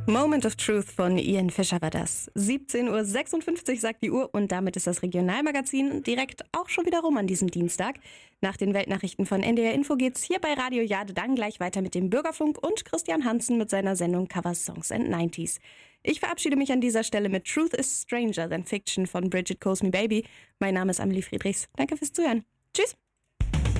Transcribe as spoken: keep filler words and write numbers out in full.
Moment of Truth von Ian Fischer war das. siebzehn Uhr sechsundfünfzig sagt die Uhr und damit ist das Regionalmagazin direkt auch schon wieder rum an diesem Dienstag. Nach den Weltnachrichten von N D R Info geht's hier bei Radio Jade dann gleich weiter mit dem Bürgerfunk und Christian Hansen mit seiner Sendung Cover Songs and neunziger. Ich verabschiede mich an dieser Stelle mit Truth is Stranger Than Fiction von Bridget Calls Me Baby. Mein Name ist Amelie Friedrichs. Danke fürs Zuhören. Tschüss.